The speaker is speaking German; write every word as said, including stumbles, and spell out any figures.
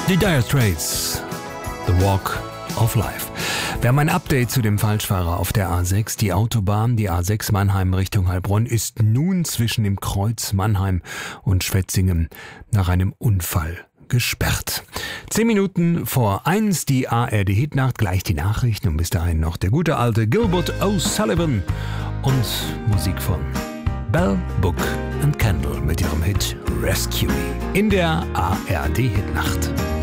Die Dire Straits, The Walk of Life. Wir haben ein Update zu dem Falschfahrer auf der A sechs. Die Autobahn, die A sechs Mannheim Richtung Heilbronn, ist nun zwischen dem Kreuz Mannheim und Schwetzingen nach einem Unfall gesperrt. Zehn Minuten vor eins, die A R D-Hitnacht, gleich die Nachrichten und bis dahin noch der gute alte Gilbert O'Sullivan und Musik von Bell, Book and Candle mit ihrem Hit Rescue Me in der A R D-Hitnacht.